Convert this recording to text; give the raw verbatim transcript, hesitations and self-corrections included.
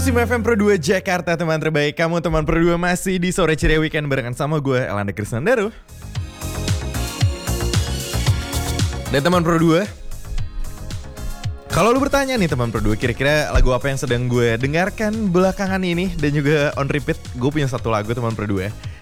Sim F M Pro dua Jakarta, teman terbaik kamu. Teman Pro dua masih di Sore Ceria Weekend barengan sama gue, Elanda Krisnandaro. Dan teman Pro dua, kalau lu bertanya nih teman Pro dua, kira-kira lagu apa yang sedang gue dengarkan belakangan ini dan juga on repeat, gue punya satu lagu teman Pro dua